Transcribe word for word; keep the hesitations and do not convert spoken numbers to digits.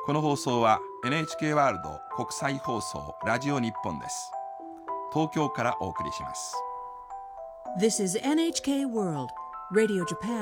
この放送は エヌエイチケー ワールド国際放送ラジオ日本です。東京からお送りします。 This is エヌエイチケー World Radio Japan